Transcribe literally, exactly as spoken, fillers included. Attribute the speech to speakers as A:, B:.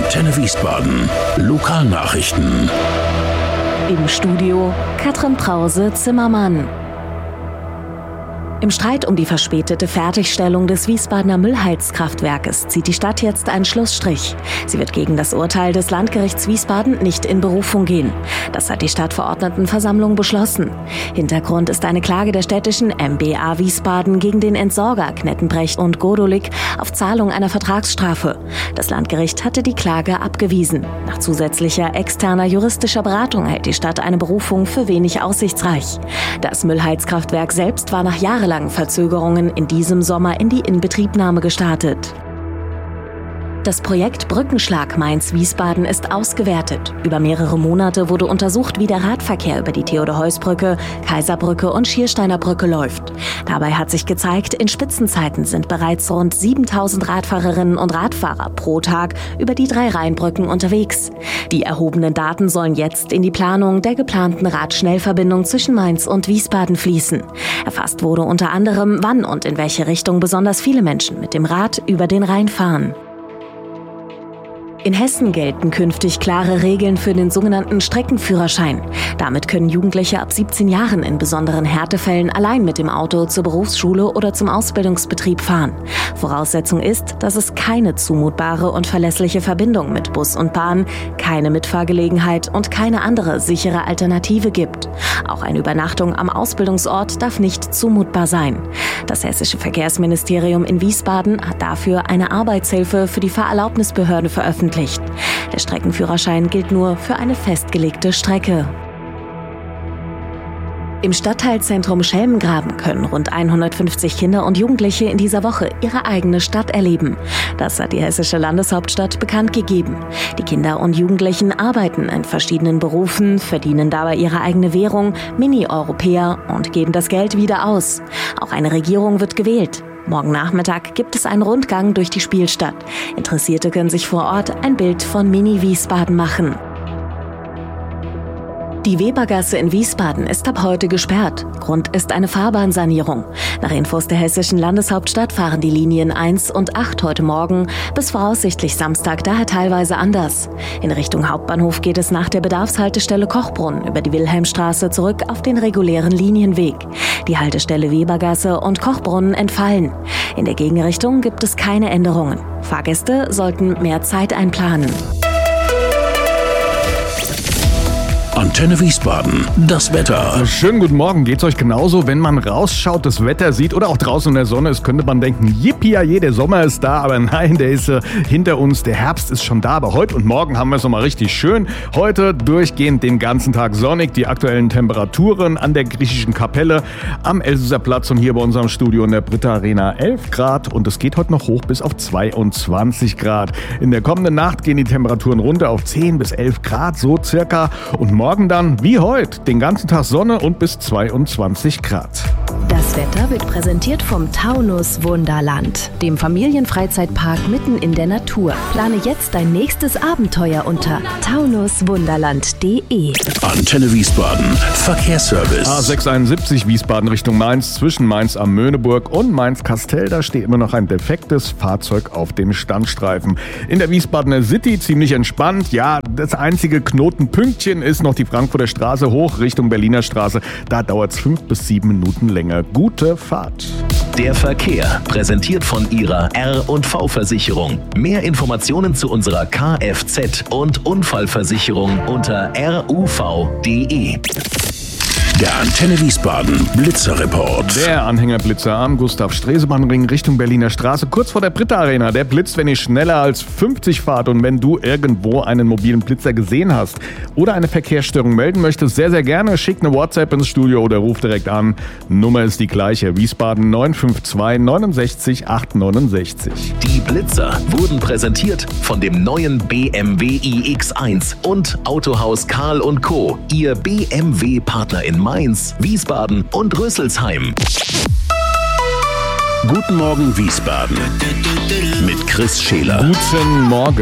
A: Antenne Wiesbaden. Lokalnachrichten.
B: Im Studio Katrin Brause-Zimmermann. Im Streit um die verspätete Fertigstellung des Wiesbadener Müllheizkraftwerkes zieht die Stadt jetzt einen Schlussstrich. Sie wird gegen das Urteil des Landgerichts Wiesbaden nicht in Berufung gehen. Das hat die Stadtverordnetenversammlung beschlossen. Hintergrund ist eine Klage der städtischen M B A Wiesbaden gegen den Entsorger Knettenbrecht und Godolik auf Zahlung einer Vertragsstrafe. Das Landgericht hatte die Klage abgewiesen. Nach zusätzlicher externer juristischer Beratung hält die Stadt eine Berufung für wenig aussichtsreich. Das Müllheizkraftwerk selbst war nach Jahren langen Verzögerungen in diesem Sommer in die Inbetriebnahme gestartet. Das Projekt Brückenschlag Mainz-Wiesbaden ist ausgewertet. Über mehrere Monate wurde untersucht, wie der Radverkehr über die Theodor-Heuss-Brücke, Kaiserbrücke und Schiersteiner Brücke läuft. Dabei hat sich gezeigt, in Spitzenzeiten sind bereits rund siebentausend Radfahrerinnen und Radfahrer pro Tag über die drei Rheinbrücken unterwegs. Die erhobenen Daten sollen jetzt in die Planung der geplanten Radschnellverbindung zwischen Mainz und Wiesbaden fließen. Erfasst wurde unter anderem, wann und in welche Richtung besonders viele Menschen mit dem Rad über den Rhein fahren. In Hessen gelten künftig klare Regeln für den sogenannten Streckenführerschein. Damit können Jugendliche ab siebzehn Jahren in besonderen Härtefällen allein mit dem Auto zur Berufsschule oder zum Ausbildungsbetrieb fahren. Voraussetzung ist, dass es keine zumutbare und verlässliche Verbindung mit Bus und Bahn, keine Mitfahrgelegenheit und keine andere sichere Alternative gibt. Auch eine Übernachtung am Ausbildungsort darf nicht zumutbar sein. Das Hessische Verkehrsministerium in Wiesbaden hat dafür eine Arbeitshilfe für die Fahrerlaubnisbehörde veröffentlicht. Der Streckenführerschein gilt nur für eine festgelegte Strecke. Im Stadtteilzentrum Schelmengraben können rund hundertfünfzig Kinder und Jugendliche in dieser Woche ihre eigene Stadt erleben. Das hat die hessische Landeshauptstadt bekannt gegeben. Die Kinder und Jugendlichen arbeiten in verschiedenen Berufen, verdienen dabei ihre eigene Währung, Mini-Europäer, und geben das Geld wieder aus. Auch eine Regierung wird gewählt. Morgen Nachmittag gibt es einen Rundgang durch die Spielstadt. Interessierte können sich vor Ort ein Bild von Mini-Wiesbaden machen. Die Webergasse in Wiesbaden ist ab heute gesperrt. Grund ist eine Fahrbahnsanierung. Nach Infos der hessischen Landeshauptstadt fahren die Linien eins und acht heute Morgen bis voraussichtlich Samstag daher teilweise anders. In Richtung Hauptbahnhof geht es nach der Bedarfshaltestelle Kochbrunn über die Wilhelmstraße zurück auf den regulären Linienweg. Die Haltestelle Webergasse und Kochbrunn entfallen. In der Gegenrichtung gibt es keine Änderungen. Fahrgäste sollten mehr Zeit einplanen.
A: Antenne Wiesbaden, das Wetter.
C: Schönen guten Morgen, geht's euch genauso? Wenn man rausschaut, das Wetter sieht oder auch draußen in der Sonne ist, könnte man denken, yippie, der Sommer ist da, aber nein, der ist äh, hinter uns, der Herbst ist schon da, aber heute und morgen haben wir es nochmal richtig schön. Heute durchgehend den ganzen Tag sonnig, die aktuellen Temperaturen an der griechischen Kapelle, am Elsässer Platz und hier bei unserem Studio in der Britta Arena elf Grad und es geht heute noch hoch bis auf zweiundzwanzig Grad. In der kommenden Nacht gehen die Temperaturen runter auf zehn bis elf Grad, so circa, und morgen Morgen dann, wie heute, den ganzen Tag Sonne und bis zweiundzwanzig Grad.
B: Das Wetter wird präsentiert vom Taunus Wunderland, dem Familienfreizeitpark mitten in der Natur. Plane jetzt dein nächstes Abenteuer unter taunus wunderland punkt de.
A: Antenne Wiesbaden, Verkehrsservice.
C: A sechshunderteinundsiebzig Wiesbaden Richtung Mainz, zwischen Mainz am Möhneburg und Mainz-Kastel, da steht immer noch ein defektes Fahrzeug auf dem Standstreifen. In der Wiesbadener City ziemlich entspannt. Ja, das einzige Knotenpünktchen ist noch die Frankfurter Straße hoch Richtung Berliner Straße. Da dauert es fünf bis sieben Minuten länger. Gute Fahrt.
D: Der Verkehr, präsentiert von Ihrer R und V-Versicherung. Mehr Informationen zu unserer Kfz- und Unfallversicherung unter r u v punkt de.
A: Der Antenne Wiesbaden Blitzerreport.
C: Der Anhängerblitzer am Gustav-Stresemann-Ring Richtung Berliner Straße, kurz vor der Britta Arena. Der blitzt, wenn ihr schneller als fünfzig fahrt, und wenn du irgendwo einen mobilen Blitzer gesehen hast oder eine Verkehrsstörung melden möchtest, sehr, sehr gerne, schick eine WhatsApp ins Studio oder ruf direkt an. Nummer ist die gleiche, Wiesbaden neun fünf zwei neun sechs acht neun sechs.
D: Die Blitzer wurden präsentiert von dem neuen B M W i X eins und Autohaus Karl und Co., Ihr B M W-Partner in Mainz, Wiesbaden und Rüsselsheim.
A: Guten Morgen Wiesbaden mit Chris Scheler.
C: Guten Morgen.